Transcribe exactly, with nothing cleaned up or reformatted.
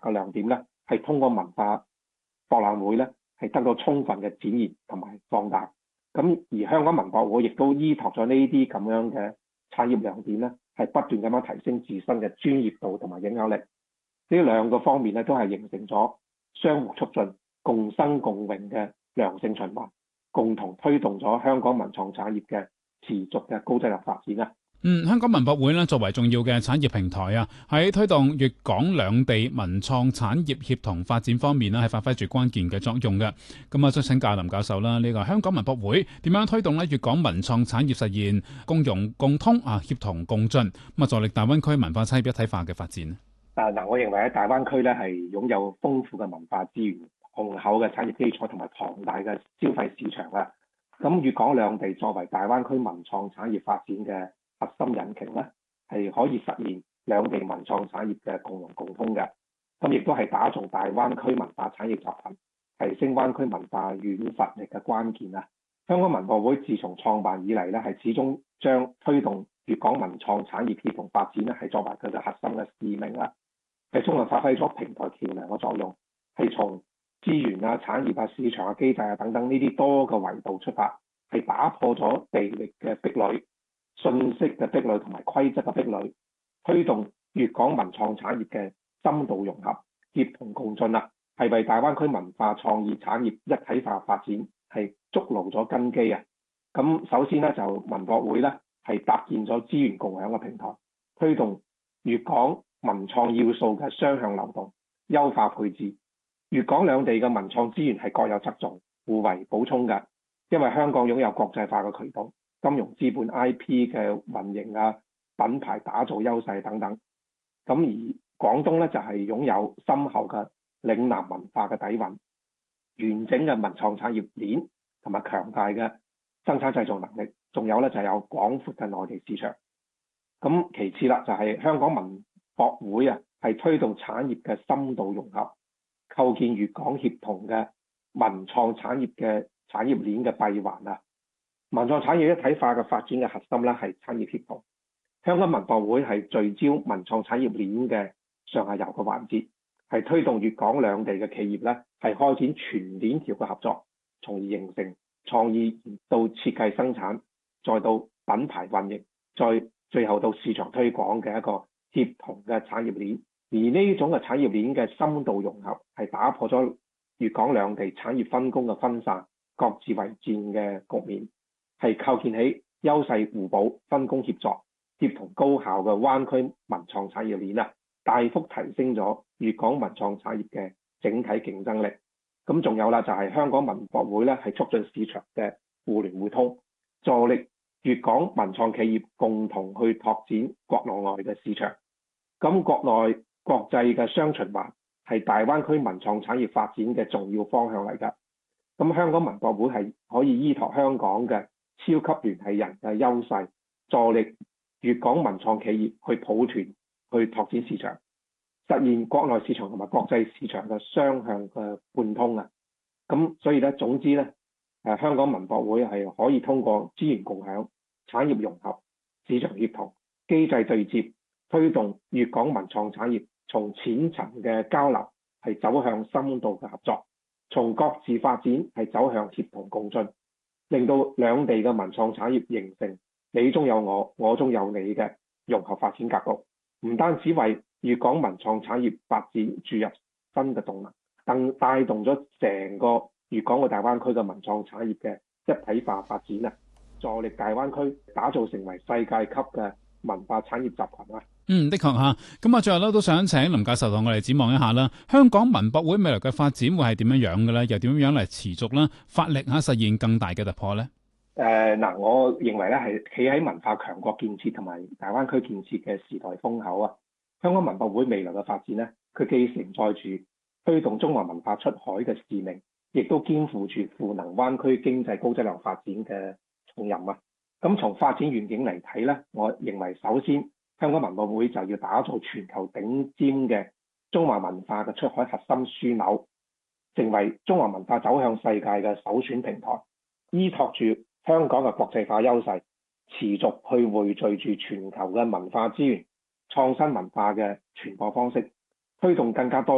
嘅亮點咧，係通過文化博覽會咧係得到充分嘅展現同埋放大。咁而香港文博會亦都依託咗呢啲咁樣嘅產業亮點咧，係不斷咁樣提升自身嘅專業度同埋影響力。呢兩個方面咧都係形成咗相互促進、共生共榮嘅良性循環，共同推動咗香港文創產業嘅持續嘅高質量發展啊！ 嗯，香港文博會咧作為重要嘅產業平台啊，喺推動粵港兩地文創產業協同發展方面咧，係發揮住關鍵嘅作用嘅。咁啊，想請教林教授啦，呢個香港文博會點樣推動咧粵港文創產業實現共融共通啊，協同共進，咁啊助力大灣區文化產業一體化嘅發展？ 啊嗱，我認為喺大灣區咧係擁有豐富嘅文化資源、雄厚嘅產業基礎同埋龐大嘅消費市場啊。咁粵港兩地作為大灣區文創產業發展嘅核心引擎咧，係可以實現兩地文創產業嘅共融共通嘅。咁亦都係打造大灣區文化產業集群，提升灣區文化軟實力嘅關鍵啊！香港文博會自從創辦以嚟咧，係始終將推動粵港文創產業協同發展咧，係作為佢嘅核心嘅使命啦。係充分發揮咗平台橋樑嘅作用，係從資源啊、產業啊、市場啊、機制啊等等呢啲多個維度出發，係打破咗地域嘅壁壘、信息嘅壁壘同埋規則嘅壁壘，推動粵港文創產業嘅深度融合、協同共進啊，係為大灣區文化創意產業一體化發展係築牢咗根基啊！咁首先咧就文博會咧係搭建咗資源共享嘅平台，推動粵港文創要素嘅雙向流動，優化配置。粵港兩地嘅文創資源係各有側重，互為補充嘅。因為香港擁有國際化嘅渠道、金融資本、I P 嘅運營啊、品牌打造優勢等等。咁而廣東咧就係擁有深厚嘅嶺南文化嘅底蘊、完整嘅文創產業鏈同埋強大嘅生產製造能力，仲有咧就係有廣闊嘅內地市場。咁其次啦，就係香港文博會啊，係推動產業嘅深度融合，構建粵港協同嘅文創產業嘅產業鏈嘅閉環啊。文創產業一體化嘅發展嘅核心咧係產業協同。香港文博會係聚焦文創產業鏈嘅上下游嘅環節，係推動粵港兩地嘅企業咧係開展全鏈條嘅合作，從而形成創意到設計生產，再到品牌運營，再最後到市場推廣嘅一個協同嘅產業鏈。而呢種嘅產業鏈嘅深度融合係打破咗粵港兩地產業分工嘅分散、各自為戰嘅局面，係構建起優勢互補、分工協作、協同高效嘅灣區文創產業鏈啊，大幅提升咗粵港文創產業嘅整體競爭力。咁仲有啦，就係香港文博會咧，係促進市場嘅互聯互通，助力粵港文創企業共同去拓展國內外嘅市場。咁國內國際嘅雙循環係大灣區文創產業發展嘅重要方向嚟㗎。咁香港文博會係可以依託香港嘅超級聯繫人嘅優勢，助力粵港文創企業去抱團去拓展市場，實現國內市場同埋國際市場嘅雙向嘅貫通啊！咁所以咧，總之咧，誒香港文博會係可以通過資源共享、產業融合、市場協同、機制對接，推動粵港文創產業從淺層嘅交流係走向深度嘅合作，從各自發展係走向協同共進，令到兩地嘅文創產業形成你中有我、我中有你嘅融合發展格局，唔單止為粵港文創產業發展注入新嘅動能，更帶動咗成個粵港澳大灣區嘅文創產業嘅一體化發展啊！助力大灣區打造成為世界級嘅文化產業集群啊！ 嗯，的確嚇。咁啊，最後咧都想請林教授同我哋展望一下啦。香港文博會未來嘅發展會係點樣樣嘅咧？又點樣嚟持續啦？發力嚇實現更大嘅突破咧？ 誒嗱、呃，我認為咧係企喺文化強國建設同埋大灣區建設嘅時代風口啊！香港文博會未來嘅發展咧，佢既承載住推動中華文化出海嘅使命，亦都肩負住賦能灣區經濟高質量發展嘅重任啊！咁從發展願景嚟睇咧，我認為首先香港文博會就要打造全球頂尖嘅中華文化嘅出海核心樞紐，成為中華文化走向世界嘅首選平台，依託住香港嘅國際化優勢，持續去匯聚住全球嘅文化資源、創新文化嘅傳播方式，推動更加多